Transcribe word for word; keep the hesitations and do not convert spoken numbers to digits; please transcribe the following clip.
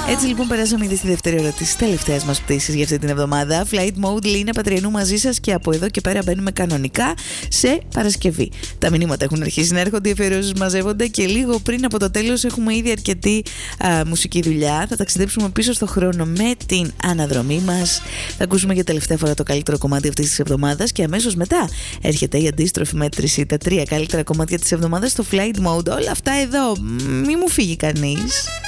Έτσι λοιπόν περάσαμε ήδη στη δεύτερη ώρα της τελευταίας μας πτήσης για αυτή την εβδομάδα. Flight Mode, Λίνα Πατριανού μαζί σας και από εδώ και πέρα μπαίνουμε κανονικά σε Παρασκευή. Τα μηνύματα έχουν αρχίσει να έρχονται, οι αφιερώσεις μαζεύονται και λίγο πριν από το τέλος έχουμε ήδη αρκετή α, μουσική δουλειά. Θα ταξιδέψουμε πίσω στο χρόνο με την αναδρομή μας. Θα ακούσουμε για τελευταία φορά το καλύτερο κομμάτι αυτής της εβδομάδας και αμέσως μετά έρχεται η αντίστροφη μέτρηση. Τα τρία καλύτερα κομμάτια της εβδομάδας στο Flight Mode. Όλα αυτά εδώ, μη μου φύγει κανείς.